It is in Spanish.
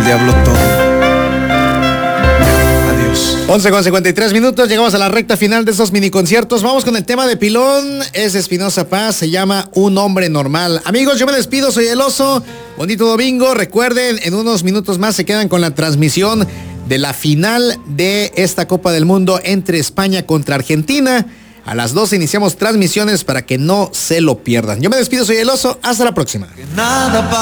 diablo todo. 11:53, llegamos a la recta final de estos mini conciertos. Vamos con el tema de pilón, es Espinoza Paz, se llama Un Hombre Normal. Amigos, yo me despido, soy el Oso, bonito domingo. Recuerden, en unos minutos más se quedan con la transmisión de la final de esta Copa del Mundo entre España contra Argentina. A las 12 iniciamos transmisiones para que no se lo pierdan. Yo me despido, soy el Oso, hasta la próxima.